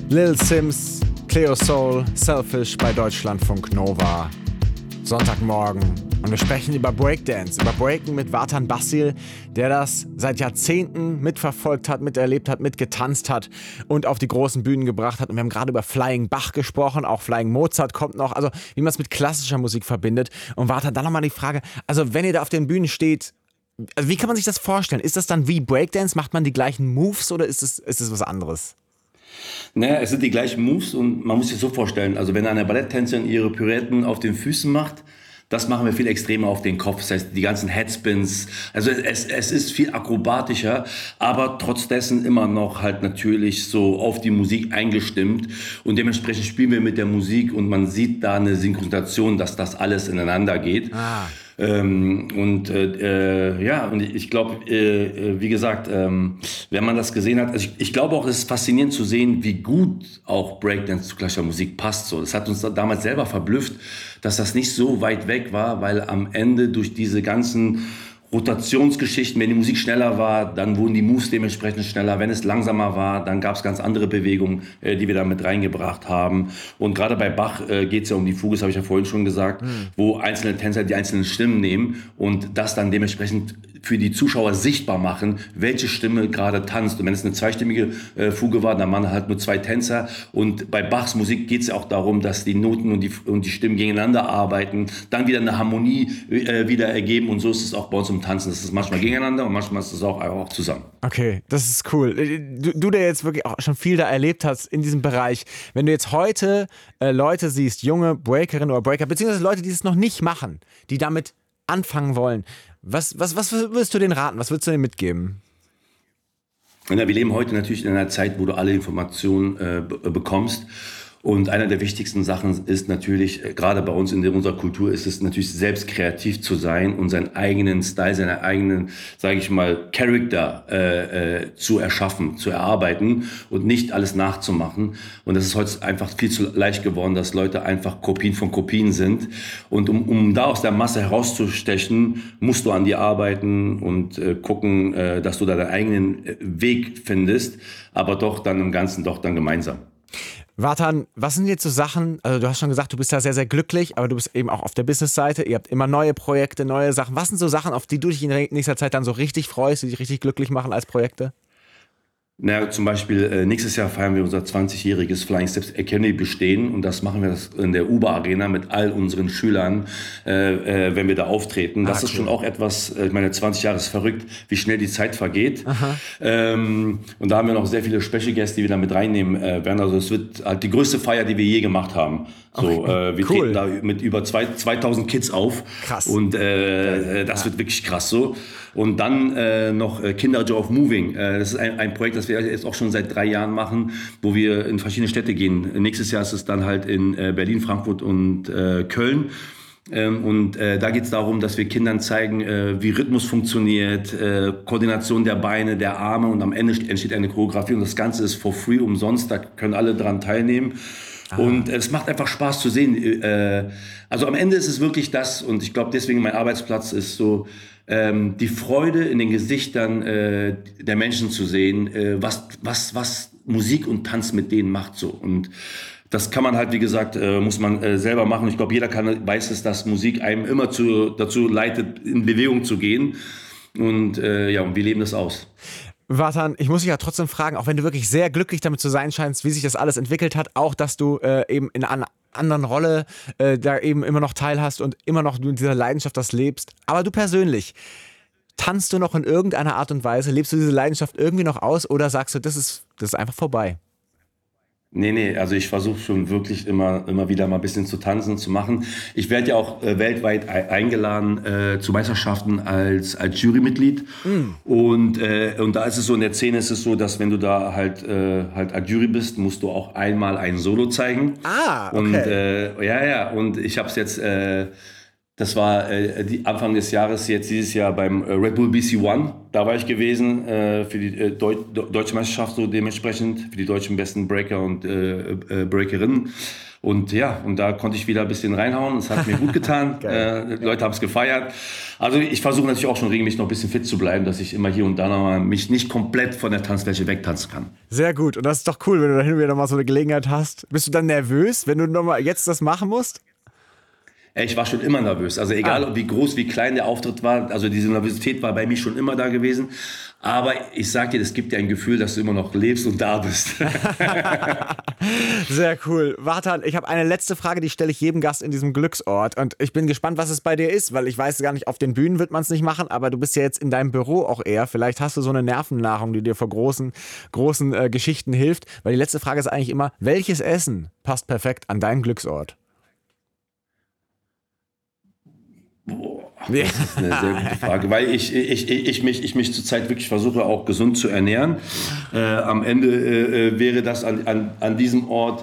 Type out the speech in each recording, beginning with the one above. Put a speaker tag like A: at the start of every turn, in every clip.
A: Lil Sims, Cleo Soul, Selfish bei Deutschlandfunk Nova. Sonntagmorgen. Und wir sprechen über Breakdance, über Breaken mit Vartan Basil, der das seit Jahrzehnten mitverfolgt hat, miterlebt hat, mitgetanzt hat und auf die großen Bühnen gebracht hat. Und wir haben gerade über Flying Bach gesprochen, auch Flying Mozart kommt noch, also wie man es mit klassischer Musik verbindet. Und Vartan, dann nochmal die Frage, also wenn ihr da auf den Bühnen steht, also wie kann man sich das vorstellen? Ist das dann wie Breakdance? Macht man die gleichen Moves oder ist es was anderes?
B: Naja, es sind die gleichen Moves und man muss sich so vorstellen, also wenn eine Balletttänzerin ihre Pirouetten auf den Füßen macht, das machen wir viel extremer auf den Kopf. Das heißt, die ganzen Headspins, also es ist viel akrobatischer, aber trotz dessen immer noch halt natürlich so auf die Musik eingestimmt. Und dementsprechend spielen wir mit der Musik und man sieht da eine Synchronisation, dass das alles ineinander geht. Und ich glaube, wie gesagt, wenn man das gesehen hat, also ich glaube auch, es ist faszinierend zu sehen, wie gut auch Breakdance zu klassischer Musik passt. So, das hat uns damals selber verblüfft, dass das nicht so weit weg war, weil am Ende durch diese ganzen Rotationsgeschichten, wenn die Musik schneller war, dann wurden die Moves dementsprechend schneller. Wenn es langsamer war, dann gab es ganz andere Bewegungen, die wir da mit reingebracht haben. Und gerade bei Bach geht es ja um die Fuge, das habe ich ja vorhin schon gesagt, wo einzelne Tänzer die einzelnen Stimmen nehmen und das dann dementsprechend für die Zuschauer sichtbar machen, welche Stimme gerade tanzt. Und wenn es eine zweistimmige Fuge war, dann waren halt nur zwei Tänzer. Und bei Bachs Musik geht es ja auch darum, dass die Noten und die Stimmen gegeneinander arbeiten, dann wieder eine Harmonie wieder ergeben. Und so ist es auch bei uns im Tanzen. Das ist manchmal gegeneinander und manchmal ist es auch zusammen.
A: Okay, das ist cool. Du, der jetzt wirklich auch schon viel da erlebt hast in diesem Bereich, wenn du jetzt heute Leute siehst, junge Breakerinnen oder Breaker, beziehungsweise Leute, die es noch nicht machen, die damit anfangen wollen, was würdest du denen raten? Was würdest du denen mitgeben?
B: Ja, wir leben heute natürlich in einer Zeit, wo du alle Informationen bekommst. Und einer der wichtigsten Sachen ist natürlich, gerade bei uns in unserer Kultur, ist es natürlich selbst kreativ zu sein und seinen eigenen Style, seinen eigenen, sage ich mal, Charakter zu erschaffen, zu erarbeiten und nicht alles nachzumachen. Und das ist heute einfach viel zu leicht geworden, dass Leute einfach Kopien von Kopien sind. Und um da aus der Masse herauszustechen, musst du an dir arbeiten und gucken, dass du da deinen eigenen Weg findest, aber doch dann im Ganzen doch dann gemeinsam.
A: Vartan, was sind jetzt so Sachen, also du hast schon gesagt, du bist da sehr, sehr glücklich, aber du bist eben auch auf der Business-Seite, ihr habt immer neue Projekte, neue Sachen. Was sind so Sachen, auf die du dich in nächster Zeit dann so richtig freust, die dich richtig glücklich machen als Projekte?
B: Na, zum Beispiel nächstes Jahr feiern wir unser 20-jähriges Flying Steps Academy bestehen und das machen wir in der Uber Arena mit all unseren Schülern, wenn wir da auftreten. Das ist schon auch etwas, ich meine, 20 Jahre ist verrückt, wie schnell die Zeit vergeht. Und da haben wir noch sehr viele Special Guests, die wir da mit reinnehmen werden. Also es wird halt die größte Feier, die wir je gemacht haben. So, wir treten da mit über 2000 Kids auf.
A: Krass.
B: Und das wird wirklich krass so. Und dann noch Kinder Joy of Moving. Das ist ein Projekt, das wir jetzt auch schon seit 3 Jahren machen, wo wir in verschiedene Städte gehen. Nächstes Jahr ist es dann halt in Berlin, Frankfurt und Köln. Da geht es darum, dass wir Kindern zeigen, wie Rhythmus funktioniert, Koordination der Beine, der Arme und am Ende entsteht eine Choreografie und das Ganze ist for free, umsonst, da können alle dran teilnehmen. Und es macht einfach Spaß zu sehen. Also am Ende ist es wirklich das und ich glaube deswegen mein Arbeitsplatz ist so, die Freude in den Gesichtern der Menschen zu sehen, was Musik und Tanz mit denen macht so. Und das kann man halt, wie gesagt, muss man selber machen. Ich glaube, jeder weiß es, dass Musik einem immer dazu leitet, in Bewegung zu gehen. Und und wir leben das aus.
A: Vartan, ich muss dich ja trotzdem fragen, auch wenn du wirklich sehr glücklich damit zu sein scheinst, wie sich das alles entwickelt hat, auch dass du eben in einer anderen Rolle da eben immer noch teilhast und immer noch mit dieser Leidenschaft das lebst. Aber du persönlich, tanzt du noch in irgendeiner Art und Weise? Lebst du diese Leidenschaft irgendwie noch aus oder sagst du, das ist einfach vorbei?
B: Nee, also ich versuche schon wirklich immer wieder mal ein bisschen zu tanzen, zu machen. Ich werde ja auch weltweit eingeladen zu Meisterschaften als Jurymitglied. Und da ist es so, in der Szene ist es so, dass wenn du da halt als Jury bist, musst du auch einmal ein Solo zeigen.
A: Okay.
B: Und ich habe es jetzt, das war Anfang des Jahres, jetzt dieses Jahr beim Red Bull BC One. Da war ich gewesen für die deutsche Meisterschaft, so dementsprechend für die deutschen besten Breaker und Breakerinnen. Und ja, und da konnte ich wieder ein bisschen reinhauen. Es hat mir gut getan. Leute haben es gefeiert. Also ich versuche natürlich auch schon regelmäßig noch ein bisschen fit zu bleiben, dass ich immer hier und da noch mal mich nicht komplett von der Tanzfläche wegtanzen kann.
A: Sehr gut. Und das ist doch cool, wenn du da hin und wieder mal so eine Gelegenheit hast. Bist du dann nervös, wenn du nochmal jetzt das machen musst?
B: Ich war schon immer nervös. Also egal, wie groß, wie klein der Auftritt war. Also diese Nervosität war bei mir schon immer da gewesen. Aber ich sag dir, das gibt dir ein Gefühl, dass du immer noch lebst und da bist.
A: Sehr cool. Vartan, ich habe eine letzte Frage, die stelle ich jedem Gast in diesem Glücksort. Und ich bin gespannt, was es bei dir ist, weil ich weiß gar nicht, auf den Bühnen wird man es nicht machen, aber du bist ja jetzt in deinem Büro auch eher. Vielleicht hast du so eine Nervennahrung, die dir vor großen Geschichten hilft. Weil die letzte Frage ist eigentlich immer, welches Essen passt perfekt an deinen Glücksort?
B: Boah, das ist eine sehr gute Frage, weil ich mich zurzeit wirklich versuche, auch gesund zu ernähren. Am Ende wäre das an diesem Ort,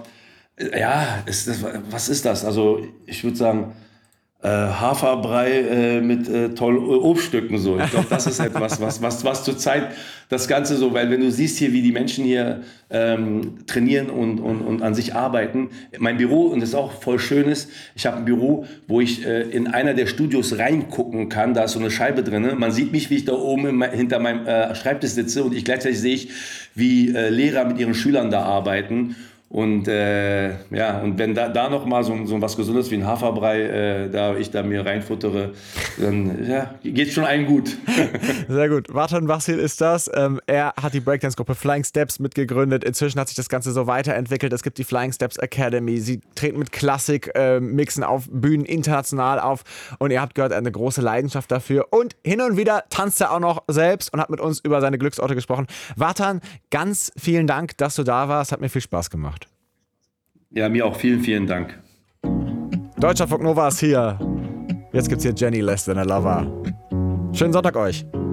B: was ist das? Also ich würde sagen, Haferbrei mit tollen Obststücken. So. Ich glaube, das ist etwas, was zurzeit das Ganze so, weil wenn du siehst hier, wie die Menschen hier trainieren und an sich arbeiten. Mein Büro, und das auch voll schön ist, ich habe ein Büro, wo ich in einer der Studios reingucken kann. Da ist so eine Scheibe drin. Man sieht mich, wie ich da oben hinter meinem Schreibtisch sitze und gleichzeitig sehe ich, wie Lehrer mit ihren Schülern da arbeiten. Und und wenn da noch mal so was Gesundes wie ein Haferbrei, ich da mir reinfuttere, dann geht schon allen gut.
A: Sehr gut. Vartan Bassil ist das. Er hat die Breakdance-Gruppe Flying Steps mitgegründet. Inzwischen hat sich das Ganze so weiterentwickelt. Es gibt die Flying Steps Academy. Sie treten mit Klassik, mixen auf Bühnen international auf. Und ihr habt gehört, er hat eine große Leidenschaft dafür. Und hin und wieder tanzt er auch noch selbst und hat mit uns über seine Glücksorte gesprochen. Vartan, ganz vielen Dank, dass du da warst. Hat mir viel Spaß gemacht.
B: Ja, mir auch. Vielen, vielen Dank.
A: Deutschlandfunk Nova ist hier. Jetzt gibt's hier Jenny Less Than a Lover. Schönen Sonntag euch.